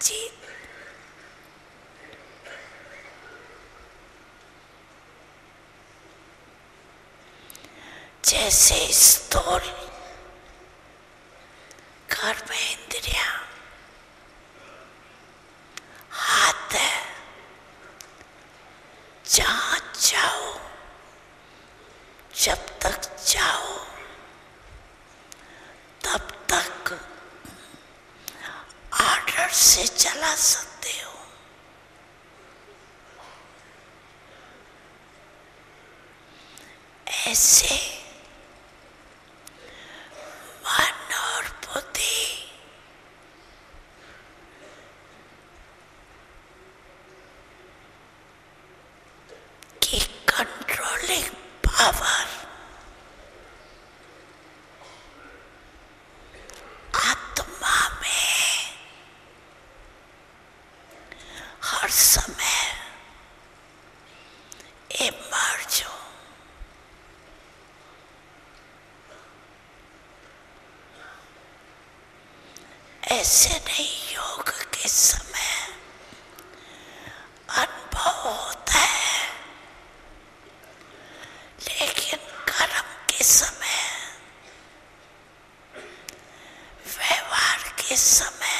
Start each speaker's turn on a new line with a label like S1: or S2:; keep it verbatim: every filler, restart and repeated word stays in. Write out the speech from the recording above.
S1: बातचीत। जैसे स्थूल कर्म इंद्रिया हाथ है, जहां जाओ जब तक जाओ तब तक आर्डर से चला सकते हो। ऐसे मन और बुद्धि की कंट्रोलिंग पावर आत्मा में हर समय इमर्ज हो। ऐसे नहीं योग के समय अनुभव होता है, लेकिन कर्म के समय, व्यवहार के समय